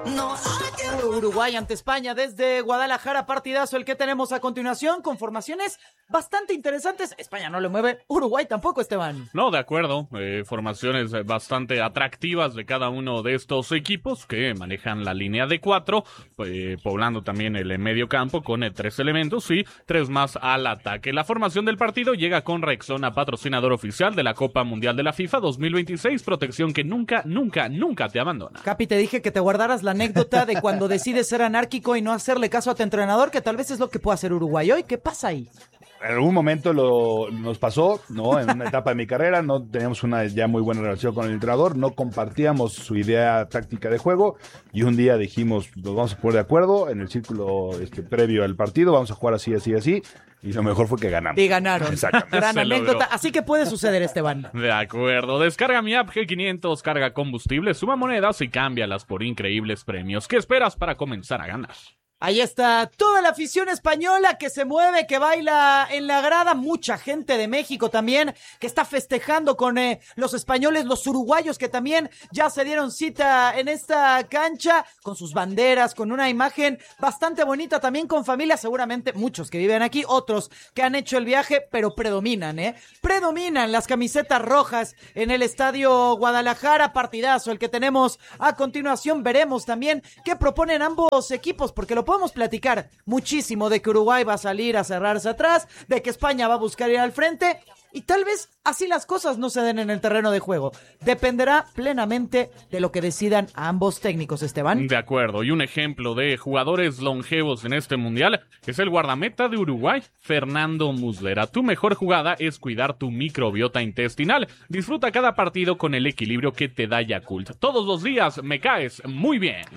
Uruguay ante España desde Guadalajara, partidazo el que tenemos a continuación con formaciones bastante interesantes. España no le mueve, Uruguay tampoco, Esteban. No, de acuerdo, formaciones bastante atractivas de cada uno de estos equipos que manejan la línea de 4, poblando también el medio campo con 3 elementos y 3 más al ataque. La formación del partido llega con Rexona, patrocinador oficial de la Copa Mundial de la FIFA 2026, protección que nunca te abandona. Capi, te dije que te guardaras la anécdota de cuando decides ser anárquico y no hacerle caso a tu entrenador, que tal vez es lo que puede hacer Uruguay hoy. ¿Qué pasa ahí? En algún momento nos pasó, ¿no? En una etapa de mi carrera, no teníamos una ya muy buena relación con el entrenador, no compartíamos su idea táctica de juego y un día dijimos, nos vamos a poner de acuerdo en el círculo previo al partido, vamos a jugar así, y lo mejor fue que ganamos. Y ganaron. Exactamente. Gran anécdota, así que puede suceder, Esteban. De acuerdo, descarga mi app G500, carga combustible, suma monedas y cámbialas por increíbles premios. ¿Qué esperas para comenzar a ganar? Ahí está toda la afición española que se mueve, que baila en la grada. Mucha gente de México también que está festejando con los españoles, los uruguayos que también ya se dieron cita en esta cancha con sus banderas, con una imagen bastante bonita, también con familia, seguramente muchos que viven aquí, otros que han hecho el viaje, pero predominan las camisetas rojas en el estadio Guadalajara. Partidazo el que tenemos a continuación. Veremos también qué proponen ambos equipos, porque lo podemos platicar muchísimo de que Uruguay va a salir a cerrarse atrás, de que España va a buscar ir al frente, y tal vez así las cosas no se den en el terreno de juego. Dependerá plenamente de lo que decidan ambos técnicos, Esteban. De acuerdo, y un ejemplo de jugadores longevos en este mundial es el guardameta de Uruguay, Fernando Muslera. Tu mejor jugada es cuidar tu microbiota intestinal. Disfruta cada partido con el equilibrio que te da Yakult. Todos los días me caes muy bien.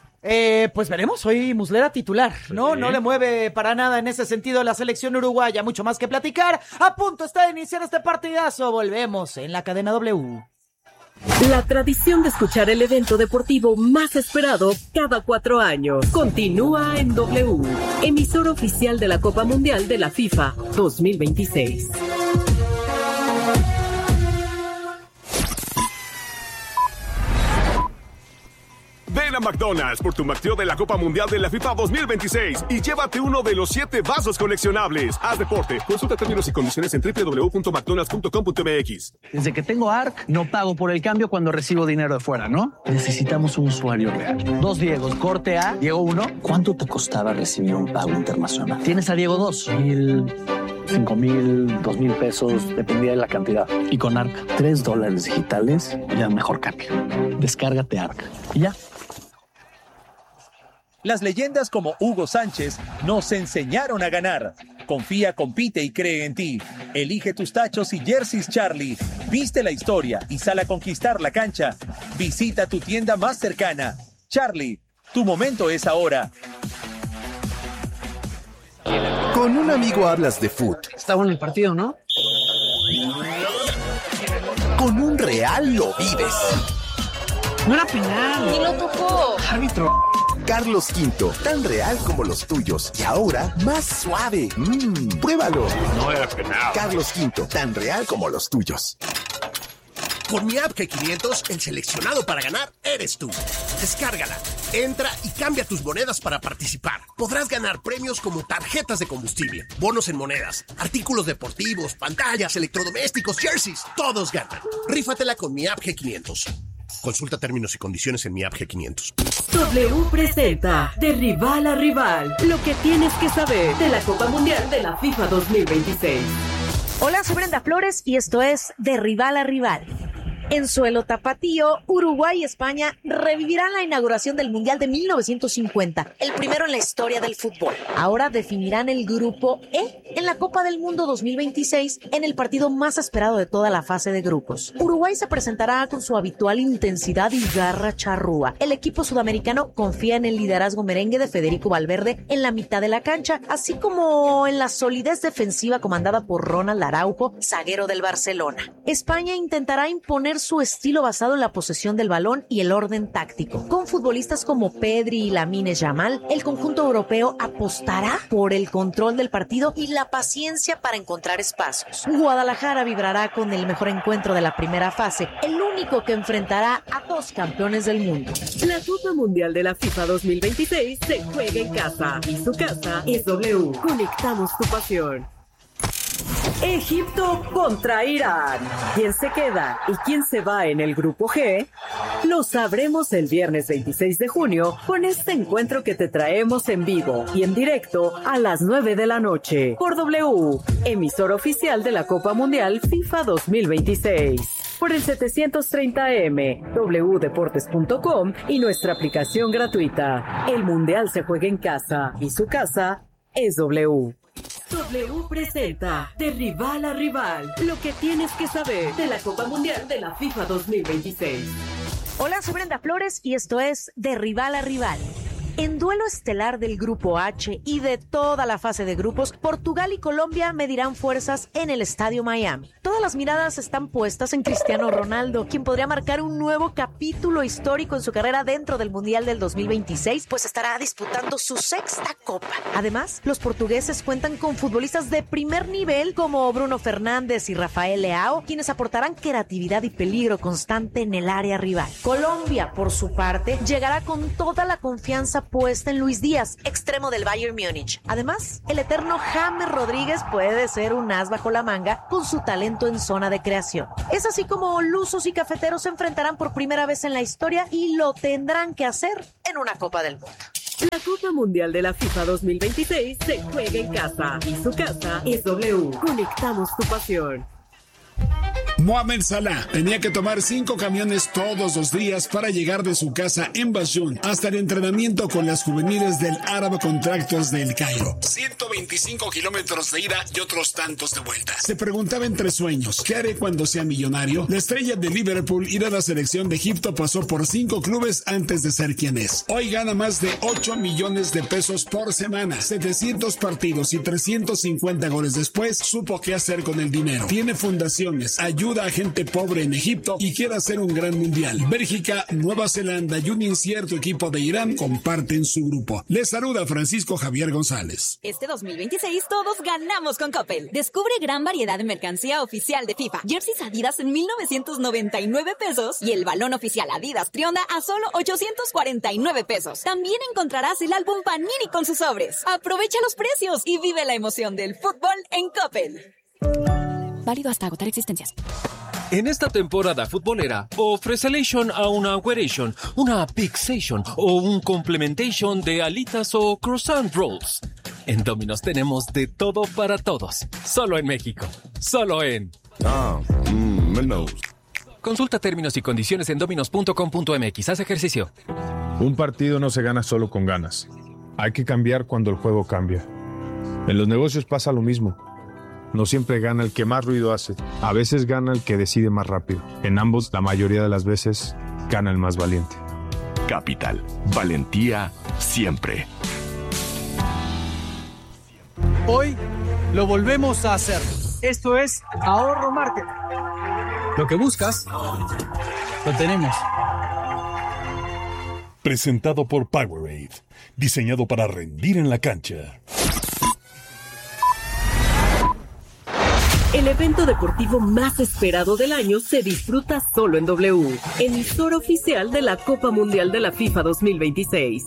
Pues veremos, hoy Muslera titular, ¿no? Sí. No le mueve para nada en ese sentido la selección uruguaya, mucho más que platicar. A punto está de iniciar este partidazo, volvemos en la cadena W. La tradición de escuchar el evento deportivo más esperado cada 4 años continúa en W, emisor oficial de la Copa Mundial de la FIFA 2026. Ven a McDonald's por tu McTrio de la Copa Mundial de la FIFA 2026 y llévate uno de los 7 vasos coleccionables. Haz deporte. Consulta términos y condiciones en www.mcdonalds.com.mx. Desde que tengo ARC, no pago por el cambio cuando recibo dinero de fuera, ¿no? Necesitamos un usuario real. 2 Diegos, corte A, Diego 1. ¿Cuánto te costaba recibir un pago internacional? Tienes a Diego 2. 5,000, 2,000 pesos, dependía de la cantidad. Y con ARC, $3 digitales, ya mejor cambio. Descárgate ARC. Y ya. Las leyendas como Hugo Sánchez nos enseñaron a ganar. Confía, compite y cree en ti. Elige tus tachos y jerseys Charlie. Viste la historia y sal a conquistar la cancha. Visita tu tienda más cercana. Charlie, tu momento es ahora. Con un amigo hablas de fútbol. Está bueno el partido, ¿no? Con un real lo vives. No era penal. ¡Y lo tocó! Árbitro. Carlos V, tan real como los tuyos. Y ahora, más suave. Pruébalo. No era penal. Carlos V, tan real como los tuyos. Con mi app G500, el seleccionado para ganar eres tú. Descárgala, entra y cambia tus monedas para participar. Podrás ganar premios como tarjetas de combustible, bonos en monedas, artículos deportivos, pantallas, electrodomésticos, jerseys. Todos ganan. Rífatela con mi app G500. Consulta términos y condiciones en mi app G500. W presenta De Rival a Rival, lo que tienes que saber de la Copa Mundial de la FIFA 2026. Hola, soy Brenda Flores y esto es De Rival a Rival. En suelo tapatío, Uruguay y España revivirán la inauguración del Mundial de 1950, el primero en la historia del fútbol. Ahora definirán el grupo E en la Copa del Mundo 2026 en el partido más esperado de toda la fase de grupos. Uruguay se presentará con su habitual intensidad y garra charrúa. El equipo sudamericano confía en el liderazgo merengue de Federico Valverde en la mitad de la cancha, así como en la solidez defensiva comandada por Ronald Araujo, zaguero del Barcelona. España intentará imponer imponer su estilo basado en la posesión del balón y el orden táctico. Con futbolistas como Pedri y Lamine Yamal, el conjunto europeo apostará por el control del partido y la paciencia para encontrar espacios. Guadalajara vibrará con el mejor encuentro de la primera fase, el único que enfrentará a dos campeones del mundo. La Copa Mundial de la FIFA 2026 se juega en casa y su casa es W. Conectamos tu pasión. Egipto contra Irán. ¿Quién se queda y quién se va en el grupo G? Lo sabremos el viernes 26 de junio con este encuentro que te traemos en vivo y en directo a las 9 de la noche por W, emisor oficial de la Copa Mundial FIFA 2026. Por el 730M, wdeportes.com y nuestra aplicación gratuita. El Mundial se juega en casa y su casa es W. W presenta De Rival a Rival, lo que tienes que saber de la Copa Mundial de la FIFA 2026. Hola, soy Brenda Flores y esto es De Rival a Rival. En duelo estelar del Grupo H y de toda la fase de grupos, Portugal y Colombia medirán fuerzas en el Estadio Miami. Todas las miradas están puestas en Cristiano Ronaldo, quien podría marcar un nuevo capítulo histórico en su carrera dentro del Mundial del 2026, pues estará disputando su sexta Copa. Además, los portugueses cuentan con futbolistas de primer nivel como Bruno Fernández y Rafael Leao, quienes aportarán creatividad y peligro constante en el área rival. Colombia, por su parte, llegará con toda la confianza puesta en Luis Díaz, extremo del Bayern Múnich. Además, el eterno James Rodríguez puede ser un as bajo la manga con su talento en zona de creación. Es así como lusos y cafeteros se enfrentarán por primera vez en la historia y lo tendrán que hacer en una Copa del Mundo. La Copa Mundial de la FIFA 2026 se juega en casa y su casa es W. Conectamos tu pasión. Mohamed Salah tenía que tomar 5 camiones todos los días para llegar de su casa en Basún hasta el entrenamiento con las juveniles del Arab Contractors del Cairo. 125 kilómetros de ida y otros tantos de vuelta. Se preguntaba entre sueños, ¿qué haré cuando sea millonario? La estrella de Liverpool y de la selección de Egipto pasó por 5 clubes antes de ser quien es. Hoy gana más de 8 millones de pesos por semana, 700 partidos y 350 goles después, supo qué hacer con el dinero. Tiene fundaciones, ayuda a gente pobre en Egipto y quiere hacer un gran mundial. Bélgica, Nueva Zelanda y un incierto equipo de Irán comparten su grupo. Les saluda Francisco Javier González. Este 2026 todos ganamos con Coppel. Descubre gran variedad de mercancía oficial de FIFA. Jerseys Adidas en 1,999 pesos y el balón oficial Adidas Trionda a solo 849 pesos. También encontrarás el álbum Panini con sus sobres. Aprovecha los precios y vive la emoción del fútbol en Coppel. Válido hasta agotar existencias. En esta temporada futbolera, ofrecelation a una weration, una fixation o un complementation de alitas o croissant rolls. En Domino's tenemos de todo para todos. Solo en México. Solo en... Menos. Consulta términos y condiciones en dominos.com.mx. Haz ejercicio. Un partido no se gana solo con ganas. Hay que cambiar cuando el juego cambia. En los negocios pasa lo mismo. No siempre gana el que más ruido hace. A veces gana el que decide más rápido. En ambos, la mayoría de las veces, gana el más valiente. Capital. Valentía siempre. Hoy lo volvemos a hacer. Esto es Ahorro Market. Lo que buscas, lo tenemos. Presentado por Powerade. Diseñado para rendir en la cancha. El evento deportivo más esperado del año se disfruta solo en W, emisor oficial de la Copa Mundial de la FIFA 2026.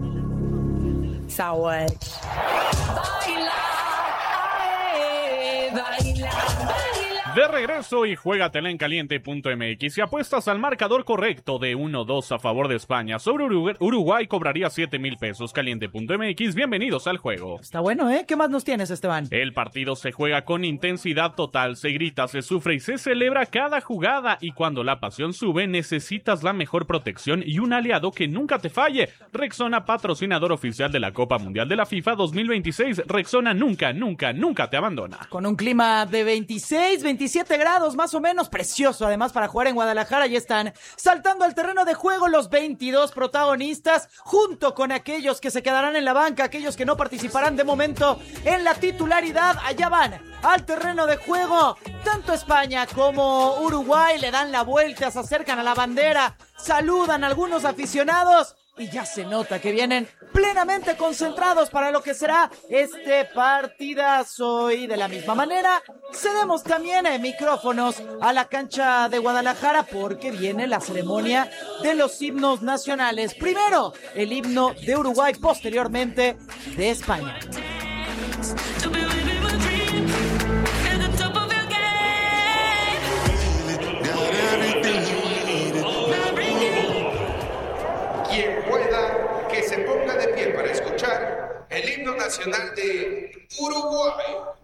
De regreso y juégatela en caliente.mx. Si apuestas al marcador correcto de 1-2 a favor de España sobre Uruguay, cobraría 7,000 pesos. Caliente.mx, bienvenidos al juego. Está bueno, ¿eh? ¿Qué más nos tienes, Esteban? El partido se juega con intensidad total, se grita, se sufre y se celebra cada jugada. Y cuando la pasión sube, necesitas la mejor protección y un aliado que nunca te falle. Rexona, patrocinador oficial de la Copa Mundial de la FIFA 2026. Rexona nunca te abandona. Con un clima de 26 27 grados más o menos, precioso además para jugar en Guadalajara. Ya están saltando al terreno de juego los 22 protagonistas, junto con aquellos que se quedarán en la banca, aquellos que no participarán de momento en la titularidad. Allá van al terreno de juego tanto España como Uruguay, le dan la vuelta, se acercan a la bandera, saludan a algunos aficionados y ya se nota que vienen plenamente concentrados para lo que será este partidazo. Y de la misma manera cedemos también micrófonos a la cancha de Guadalajara porque viene la ceremonia de los himnos nacionales. Primero el himno de Uruguay, posteriormente de España. Quien pueda, que se ponga de pie para escuchar el himno nacional de Uruguay.